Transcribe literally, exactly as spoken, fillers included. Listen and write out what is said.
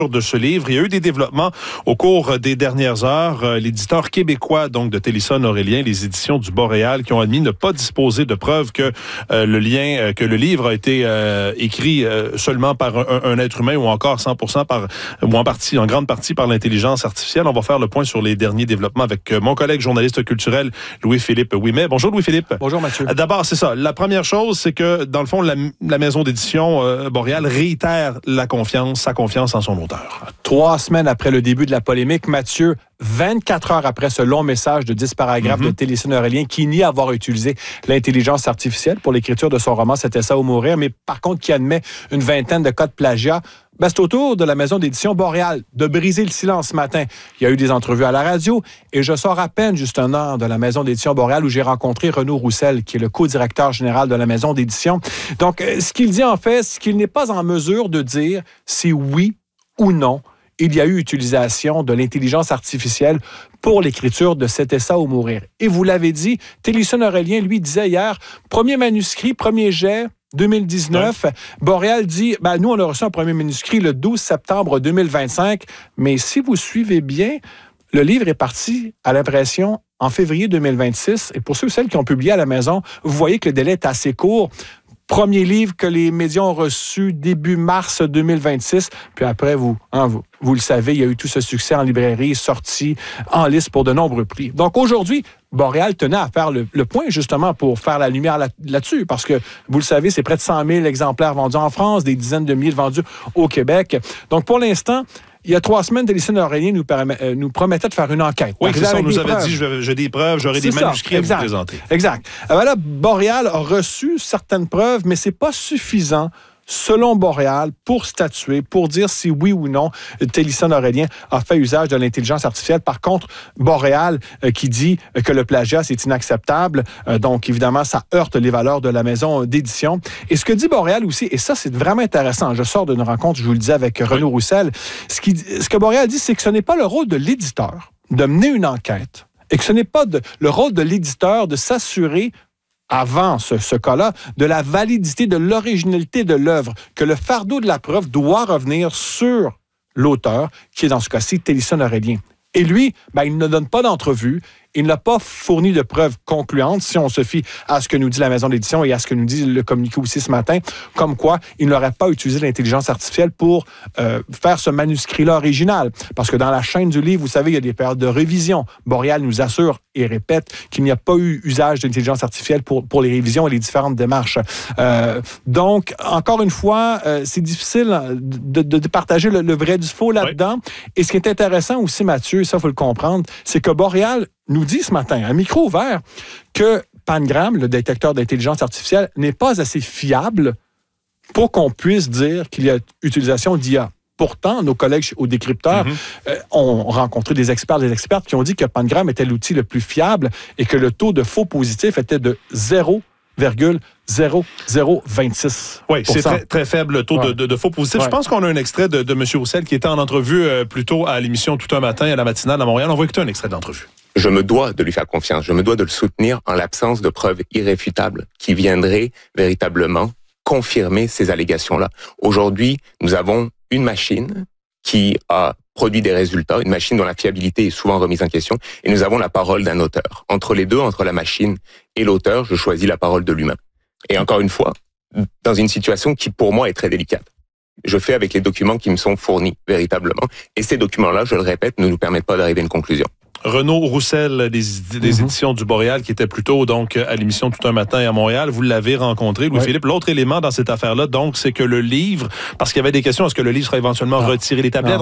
de ce livre. Il y a eu des développements au cours des dernières heures. L'éditeur québécois donc de Télésphone Aurélien, les éditions du Boréal, qui ont admis ne pas disposer de preuves que euh, le lien, euh, que le livre a été euh, écrit euh, seulement par un, un être humain ou encore cent pour cent par, ou en partie, en grande partie par l'intelligence artificielle. On va faire le point sur les derniers développements avec mon collègue journaliste culturel Louis-Philippe Ouimet. Bonjour Louis-Philippe. Bonjour Mathieu. D'abord, c'est ça. La première chose, c'est que dans le fond, la, la maison d'édition euh, Boréal réitère la confiance, sa confiance en son auteur. Trois semaines après le début de la polémique, Mathieu, vingt-quatre heures après ce long message de dix paragraphes mm-hmm. de Télésphone Aurélien qui nie avoir utilisé l'intelligence artificielle pour l'écriture de son roman « C'était ça ou mourir », mais par contre qui admet une vingtaine de cas de plagiat, ben, c'est au tour de la maison d'édition Boréal de briser le silence ce matin. Il y a eu des entrevues à la radio et je sors à peine justement de la maison d'édition Boréal où j'ai rencontré Renaud Roussel, qui est le co-directeur général de la maison d'édition. Donc, ce qu'il dit en fait, c'est qu'il n'est pas en mesure de dire si oui ou non il y a eu utilisation de l'intelligence artificielle pour l'écriture de « C'était ça ou mourir ». Et vous l'avez dit, Télésphone Aurélien, lui, disait hier, premier manuscrit, premier jet, deux mille dix-neuf. Ouais. Boréal dit, ben, nous, on a reçu un premier manuscrit le douze septembre deux mille vingt-cinq, mais si vous suivez bien, le livre est parti à l'impression en février deux mille vingt-six. Et pour ceux et celles qui ont publié à la maison, vous voyez que le délai est assez court. Premier livre que les médias ont reçu début mars deux mille vingt-six. Puis après, vous, hein, vous, vous le savez, il y a eu tout ce succès en librairie, sorti en liste pour de nombreux prix. Donc aujourd'hui, Boréal tenait à faire le, le point justement pour faire la lumière là, là-dessus. Parce que, vous le savez, c'est près de cent mille exemplaires vendus en France, des dizaines de milliers vendus au Québec. Donc pour l'instant, il y a trois semaines, Télésphone Aurélien nous, permet, euh, nous promettait de faire une enquête. Oui, c'est ça, on nous avait preuves. dit, j'ai des preuves, j'aurai des ça, manuscrits exact, à vous présenter. Exact. Alors là, Boréal a reçu certaines preuves, mais c'est pas suffisant, selon Boréal, pour statuer, pour dire si oui ou non Télésphone Aurélien a fait usage de l'intelligence artificielle. Par contre, Boréal euh, qui dit que le plagiat, c'est inacceptable. Euh, donc, évidemment, ça heurte les valeurs de la maison d'édition. Et ce que dit Boréal aussi, et ça, c'est vraiment intéressant. Je sors d'une rencontre, je vous le disais, avec Renaud oui. Roussel. Ce, qui, ce que Boréal dit, c'est que ce n'est pas le rôle de l'éditeur de mener une enquête et que ce n'est pas de, le rôle de l'éditeur de s'assurer avant ce, ce cas-là, de la validité, de l'originalité de l'œuvre, que le fardeau de la preuve doit revenir sur l'auteur, qui est dans ce cas-ci Télésphone Aurélien. Et lui, ben, il ne donne pas d'entrevue, il n'a pas fourni de preuves concluantes, si on se fie à ce que nous dit la maison d'édition et à ce que nous dit le communiqué aussi ce matin, comme quoi il n'aurait pas utilisé l'intelligence artificielle pour euh, faire ce manuscrit-là original. Parce que dans la chaîne du livre, vous savez, il y a des périodes de révision. Boréal nous assure et répète qu'il n'y a pas eu usage d'intelligence artificielle pour, pour les révisions et les différentes démarches. Euh, donc, encore une fois, euh, c'est difficile de, de, de partager le, le vrai du faux là-dedans. Oui. Et ce qui est intéressant aussi, Mathieu, ça, il faut le comprendre, c'est que Boréal nous dit ce matin, à micro ouvert, que Pangram, le détecteur d'intelligence artificielle, n'est pas assez fiable pour qu'on puisse dire qu'il y a utilisation d'I A. Pourtant, nos collègues au décrypteur mm-hmm. euh, ont rencontré des experts, des expertes qui ont dit que Pangram était l'outil le plus fiable et que le taux de faux positifs était de zéro virgule zéro zéro vingt-six. Oui, c'est très, très faible le taux ouais. de, de, de faux positifs. Ouais. Je pense qu'on a un extrait de, de M. Roussel qui était en entrevue euh, plus tôt à l'émission Tout un matin à la matinale à Montréal. On va écouter un extrait d'entrevue. Je me dois de lui faire confiance. Je me dois de le soutenir en l'absence de preuves irréfutables qui viendraient véritablement confirmer ces allégations-là. Aujourd'hui, nous avons une machine qui a produit des résultats, une machine dont la fiabilité est souvent remise en question, et nous avons la parole d'un auteur. Entre les deux, entre la machine et l'auteur, je choisis la parole de l'humain. Et encore une fois, dans une situation qui, pour moi, est très délicate. Je fais avec les documents qui me sont fournis, véritablement. Et ces documents-là, je le répète, ne nous permettent pas d'arriver à une conclusion. Renaud Roussel des, des mm-hmm. éditions du Boréal, qui était plutôt donc à l'émission Tout un matin à Montréal. Vous l'avez rencontré, Louis-Philippe. Oui. L'autre élément dans cette affaire-là, donc, c'est que le livre, parce qu'il y avait des questions, est-ce que le livre sera éventuellement ah. retiré des tablettes?